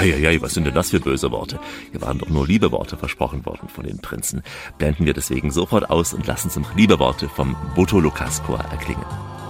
Eieiei, was sind denn das für böse Worte? Hier waren doch nur liebe Worte versprochen worden von den Prinzen. Blenden wir deswegen sofort aus und lassen uns noch liebe Worte vom Boto Lukas Chor erklingen.